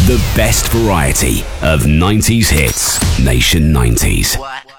The best variety of 90s hits. Nation 90s. What?